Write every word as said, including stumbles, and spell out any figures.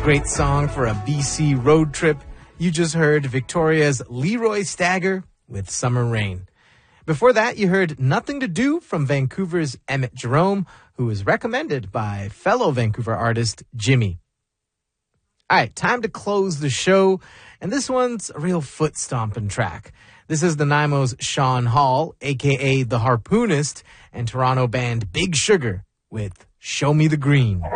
great song for a B C road trip. You just heard Victoria's Leroy Stagger with Summer Rain. Before that, you heard Nothing to Do from Vancouver's Emmett Jerome, who was recommended by fellow Vancouver artist Jimmy. All right, time to close the show, and this one's a real foot-stomping track. This is the Nanaimo's Sean Hall, a k a. The Harpoonist, and Toronto band Big Sugar with Show Me the Green.